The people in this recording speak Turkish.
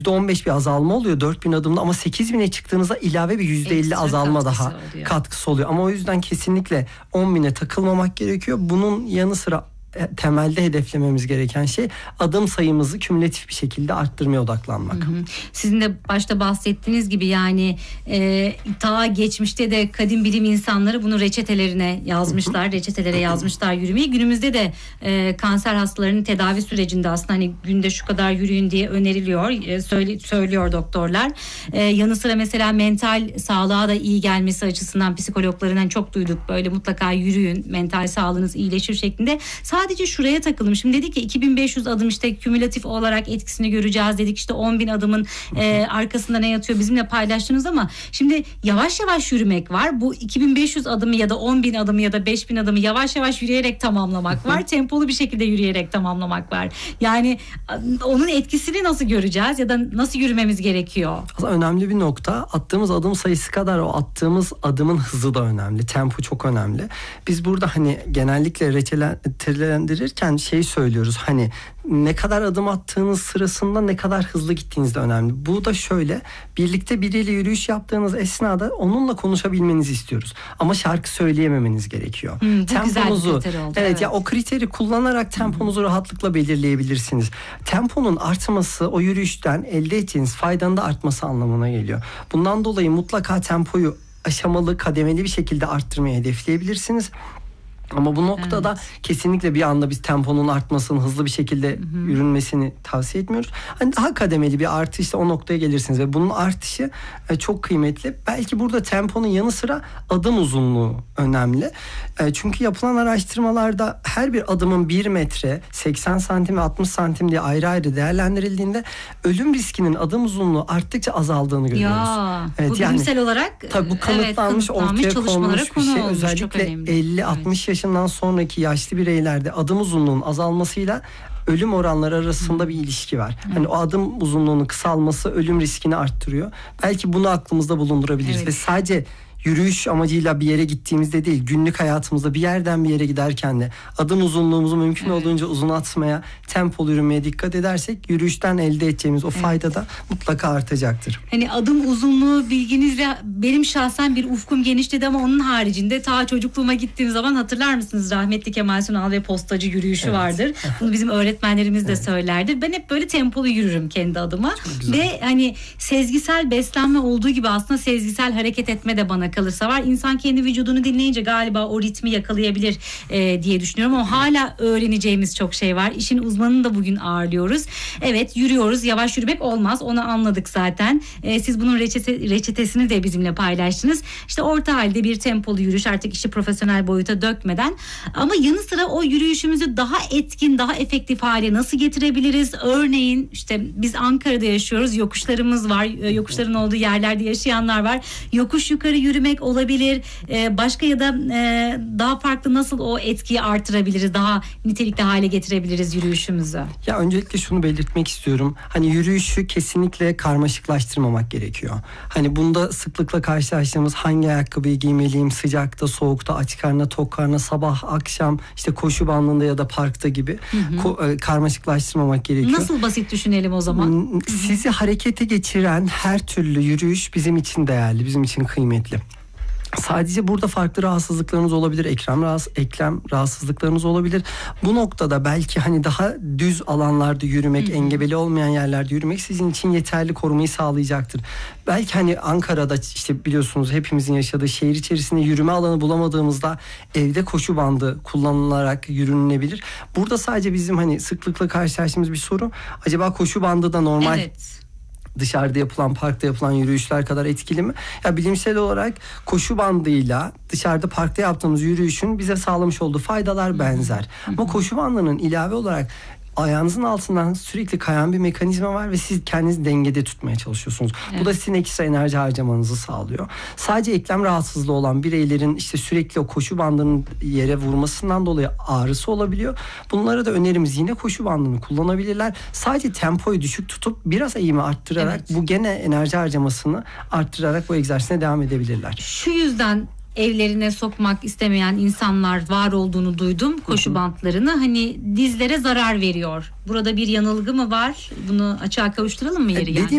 %15 bir azalma oluyor 4000 adımda ama 8000'e çıktığınızda ilave bir %50 Ekstra azalma katkısı daha oluyor. katkısı oluyor. Ama o yüzden kesinlikle 10.000'e takılmamak gerekiyor. Bunun yanı sıra temelde hedeflememiz gereken şey adım sayımızı kümülatif bir şekilde arttırmaya odaklanmak. Sizin de başta bahsettiğiniz gibi yani ta geçmişte de kadim bilim insanları bunu reçetelerine yazmışlar. Reçetelere yazmışlar yürümeyi. Günümüzde de kanser hastalarının tedavi sürecinde aslında hani günde şu kadar yürüyün diye öneriliyor. Söylüyor doktorlar. Yanı sıra mesela mental sağlığa da iyi gelmesi açısından psikologlarından çok duyduk. Böyle mutlaka yürüyün, mental sağlığınız iyileşir şeklinde. Sadece şuraya takıldım. Şimdi dedik ki 2500 adım işte kümülatif olarak etkisini göreceğiz dedik. İşte 10.000 adımın arkasında ne yatıyor bizimle paylaştınız ama şimdi yavaş yavaş yürümek var. Bu 2500 adımı ya da 10.000 adımı ya da 5.000 adımı yavaş yavaş yürüyerek tamamlamak var. Tempolu bir şekilde yürüyerek tamamlamak var. Yani onun etkisini nasıl göreceğiz ya da nasıl yürümemiz gerekiyor? Aslında önemli bir nokta. Attığımız adım sayısı kadar o attığımız adımın hızı da önemli. Tempo çok önemli. Biz burada hani genellikle reçetelendirirken söylüyoruz. Hani ne kadar adım attığınız sırasında ne kadar hızlı gittiğiniz de önemli. Bu da şöyle, birlikte biriyle yürüyüş yaptığınız esnada onunla konuşabilmenizi istiyoruz. Ama şarkı söyleyememeniz gerekiyor. Temponuzu, güzel bir kriter oldu. Evet, ya o kriteri kullanarak temponuzu rahatlıkla belirleyebilirsiniz. Temponun artması o yürüyüşten elde ettiğiniz faydanın da artması anlamına geliyor. Bundan dolayı mutlaka tempoyu aşamalı, kademeli bir şekilde arttırmayı hedefleyebilirsiniz. Ama bu noktada kesinlikle bir anda biz temponun artmasını, hızlı bir şekilde yürünmesini tavsiye etmiyoruz. Hani daha kademeli bir artışla o noktaya gelirsiniz ve bunun artışı çok kıymetli. Belki burada temponun yanı sıra adım uzunluğu önemli. Çünkü yapılan araştırmalarda her bir adımın 1 metre, 80 santim ve 60 santim diye ayrı ayrı değerlendirildiğinde ölüm riskinin adım uzunluğu arttıkça azaldığını görüyoruz. Ya, bu bilimsel olarak tabii bu kanıtlanmış, ortaya konmuş bir şey. Özellikle 50-60 yaşından sonraki yaşlı bireylerde adım uzunluğunun azalmasıyla ölüm oranları arasında bir ilişki var. Hani o adım uzunluğunun kısalması ölüm riskini arttırıyor. Belki bunu aklımızda bulundurabiliriz ve sadece yürüyüş amacıyla bir yere gittiğimizde değil, günlük hayatımızda bir yerden bir yere giderken de adım uzunluğumuzu mümkün olduğunca uzatmaya, tempolu yürümeye dikkat edersek yürüyüşten elde edeceğimiz o fayda da mutlaka artacaktır. Hani adım uzunluğu bilginizle benim şahsen bir ufkum genişledi ama onun haricinde ta çocukluğuma gittiğim zaman hatırlar mısınız? Rahmetli Kemal Sunal ve postacı yürüyüşü vardır. Bunu bizim öğretmenlerimiz de söylerdi. Ben hep böyle tempolu yürürüm kendi adıma. Ve hani sezgisel beslenme olduğu gibi aslında sezgisel hareket etme de bana kalırsa var. İnsan kendi vücudunu dinleyince galiba o ritmi yakalayabilir diye düşünüyorum ama hala öğreneceğimiz çok şey var. İşin uzmanını da bugün ağırlıyoruz. Evet, yürüyoruz. Yavaş yürümek olmaz. Onu anladık zaten. Siz bunun reçetesini de bizimle paylaştınız. İşte orta halde bir tempolu yürüyüş, artık işi profesyonel boyuta dökmeden, ama yanı sıra o yürüyüşümüzü daha etkin, daha efektif hale nasıl getirebiliriz? Örneğin işte biz Ankara'da yaşıyoruz. Yokuşlarımız var. Yokuşların olduğu yerlerde yaşayanlar var. Yokuş yukarı yürümek olabilir. Başka ya da daha farklı nasıl o etkiyi artırabiliriz? Daha nitelikli hale getirebiliriz yürüyüşümüzü? Ya öncelikle şunu belirtmek istiyorum. Hani yürüyüşü kesinlikle karmaşıklaştırmamak gerekiyor. Hani bunda sıklıkla karşılaştığımız hangi ayakkabıyı giymeliyim, sıcakta, soğukta, aç karnına, tok karnına, sabah, akşam, işte koşu bandında ya da parkta gibi karmaşıklaştırmamak gerekiyor. Nasıl basit düşünelim o zaman? Sizi harekete geçiren her türlü yürüyüş bizim için değerli, bizim için kıymetli. Sadece burada farklı rahatsızlıklarınız olabilir, eklem rahatsızlıklarınız olabilir. Bu noktada belki hani daha düz alanlarda yürümek, engebeli olmayan yerlerde yürümek sizin için yeterli korumayı sağlayacaktır. Belki hani Ankara'da işte biliyorsunuz hepimizin yaşadığı şehir içerisinde yürüme alanı bulamadığımızda evde koşu bandı kullanılarak yürünülebilir. Burada sadece bizim hani sıklıkla karşılaştığımız bir soru, acaba koşu bandı da normal dışarıda yapılan, parkta yapılan yürüyüşler kadar etkili mi? Ya bilimsel olarak koşu bandıyla dışarıda, parkta yaptığımız yürüyüşün bize sağlamış olduğu faydalar benzer. Ama koşu bandının ilave olarak ayağınızın altından sürekli kayan bir mekanizma var ve siz kendinizi dengede tutmaya çalışıyorsunuz. Bu da sizin ekstra enerji harcamanızı sağlıyor. Sadece eklem rahatsızlığı olan bireylerin işte sürekli o koşu bandının yere vurmasından dolayı ağrısı olabiliyor. Bunlara da önerimiz yine koşu bandını kullanabilirler. Sadece tempoyu düşük tutup biraz eğimi arttırarak bu gene enerji harcamasını arttırarak bu egzersizine devam edebilirler. Şu yüzden evlerine sokmak istemeyen insanlar var olduğunu duydum. Koşu bantlarını hani dizlere zarar veriyor. Burada bir yanılgı mı var? Bunu açığa kavuşturalım mı yeri yani?